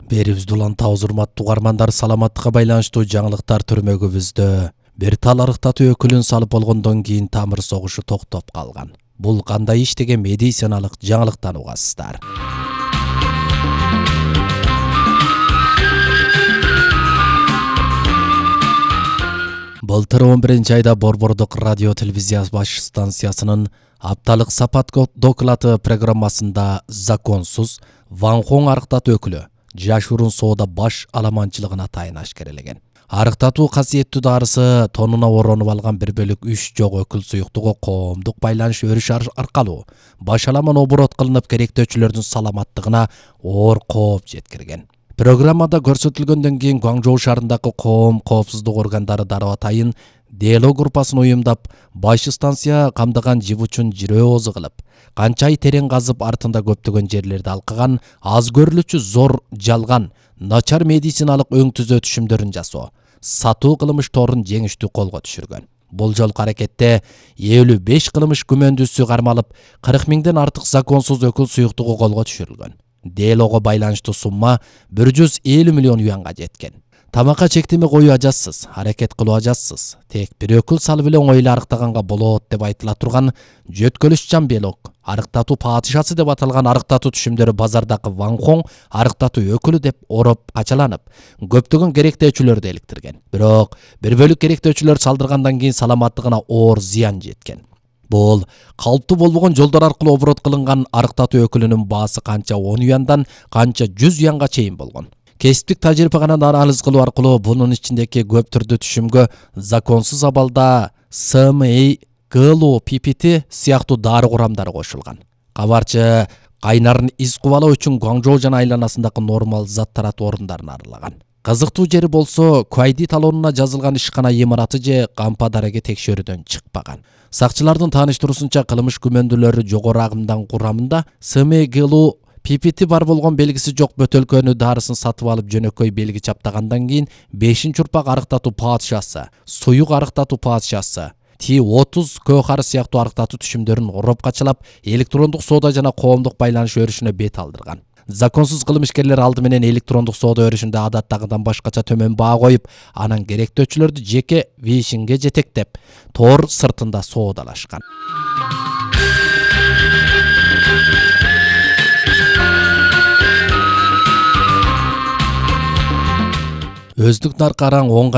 Берибизди улантабыз, урматтуу угармандар, саламаттыкка байланыштуу жаңылыктар түрмөгүбүздө. Бир тал арыктатуу өкүлүн салып болгондон кийин тамыр согушу токтоп калган. Бул кандай иш деген медициналык жаңылыктан угасыздар. Былтыр 11-айда Борбордук радио телевизия баш станциясынын апталык сапат доклаты программасында законсуз Ван Хон арыктатуу өкүлү жашуурун соода баш аламанчылыгына атайын ашкерелеген. Арыктатуу касиеттүү дарысы тонуна оронуп алган 1/3 жок өкүл суюктугу коомдук байланыш өрүш аркалуу баш аламан оборот кылынып керектөөчүлөрдүн саламаттыгына оор кооп жеткирген. Программада көрсөтүлгөндөн кийин Гуаңжоу шаарындагы коом коопсуздук органдары дароо атайын диалог группасын уюмдап, баш станция камдаган жибучун жирөө оозу кылып, канча ай терең казып артында көптөгөн жерлерди алкаган, аз көрүлүчү зор жалган, начар медициналык өң түзөө түшүмдөрүн жасоо, сатуу кылмыш торун жеңиштүү колго түшүргөн. Бул жолку аракетте 55 кылмыш күмөндүүсү кармалып, 40 миңден артык законсуз өкүл суюктугу колго түшүрүлгөн. Делого байланыштуу сумма 150 миллион юанга жеткен. Тамакка чектеме коюу ажатсыз, аракет кылуу ажатсыз. Тек бир өкүл салып эле оңойлуу арыктаганга болот деп айтыла турган жөткөлүшчан белок, арыктатуу падышасы деп аталган арыктатуу түшүмдөрү базардагы Ван Хон арыктатуу өкүлү деп ороп качаланып, көптөгөн керектөөчүлөрдү эликтирген. Бирок бир бөлүк керектөөчүлөр салдыргандан кийин саламаттыгына оор зыян жеткен. Бул калыптуу болбогон жолдор аркылуу оборот кылынган арыктатуу өкүлүнүн баасы канча 10 юандан канча 100 юанга чейин болгон. Кесиптик тажрыйбадан анализ кылуу аркылуу бунун ичиндеги көп түрдүү түшүмгө законсуз абалда СМИ, ГЛУ, PPT сыяктуу дары курамдары кошулган. Кабарчы кайнарын из кубалоо үчүн Гуаңжоу жана айланасындагы нормал зат таратуу орундарын арылаган. Кызыктуу жери болсо, Куайди талонуна жазылган ишкана имараты же кампа дареги текшерүүдөн чыкпаган. Сакчылардын тааныштыруусунча кылмыш күмөндүүлөрү жогору агымдан курамында СМИ, ГЛУ, PPT бар болгон белгиси жок бөтөлкөнү дарысын сатып алып жөнөкөй белги чаптагандан кийин 5-урпак арыктатуу падышасы, суюк арыктатуу падышасы, T30 көөхары сыяктуу арыктатуу түшүмдөрүн ороп качалап, электрондук соода жана коомдук байланыш өрүшүнө бет алдырган. Законсуз кылмышкерлер алды менен электрондук соода өрүшүндө адаттагыдан башкача төмөн баа коюп, анан керектөөчүлөрдү жеке вишинге жетектеп, тор сыртында соодалашкан. Өздүк наркы араң 10